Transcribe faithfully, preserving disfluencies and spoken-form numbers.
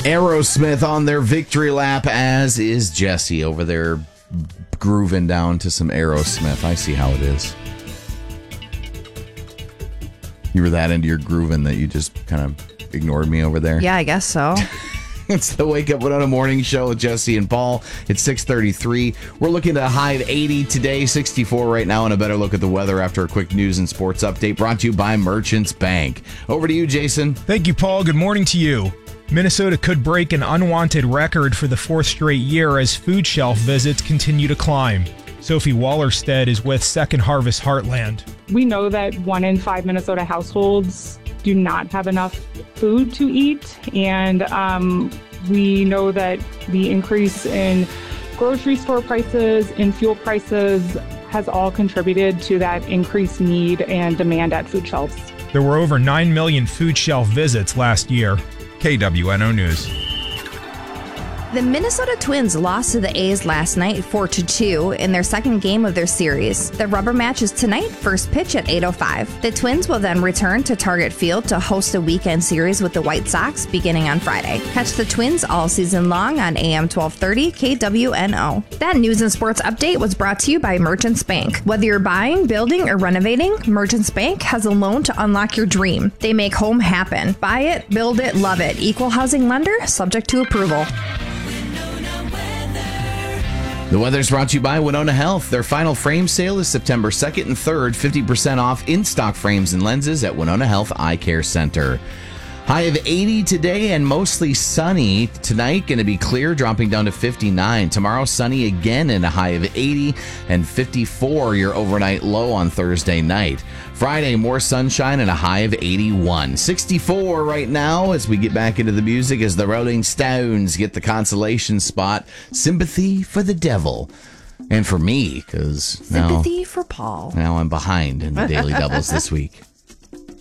Aerosmith on their victory lap, as is Jesse over there grooving down to some Aerosmith. I see how it is. You were that into your grooving that you just kind of ignored me over there? Yeah, I guess so. It's the Wake Up Winona Morning Show with Jesse and Paul. It's six thirty-three. We're looking at a high of eighty today, sixty-four right now, and a better look at the weather after a quick news and sports update brought to you by Merchants Bank. Over to you, Jason. Thank you, Paul. Good morning to you. Minnesota could break an unwanted record for the fourth straight year as food shelf visits continue to climb. Sophie Wallerstedt is with Second Harvest Heartland. We know that one in five Minnesota households do not have enough food to eat, and um, we know that the increase in grocery store prices and fuel prices has all contributed to that increased need and demand at food shelves. There were over nine million food shelf visits last year. K W N O News. The Minnesota Twins lost to the A's last night four to two in their second game of their series. The rubber match is tonight, first pitch at eight oh five. The Twins will then return to Target Field to host a weekend series with the White Sox beginning on Friday. Catch the Twins all season long on A M twelve thirty K W N O. That news and sports update was brought to you by Merchants Bank. Whether you're buying, building, or renovating, Merchants Bank has a loan to unlock your dream. They make home happen. Buy it, build it, love it. Equal housing lender, subject to approval. The weather's brought to you by Winona Health. Their final frame sale is September second and third, fifty percent off in-stock frames and lenses at Winona Health Eye Care Center. High of eighty today and mostly sunny. Tonight, going to be clear, dropping down to fifty-nine. Tomorrow, sunny again and a high of eighty and fifty-four, your overnight low on Thursday night. Friday, more sunshine and a high of eighty-one. sixty-four right now as we get back into the music as the Rolling Stones get the consolation spot, Sympathy for the Devil. And for me, because now, Sympathy for Paul. now I'm behind in the Daily Doubles this week.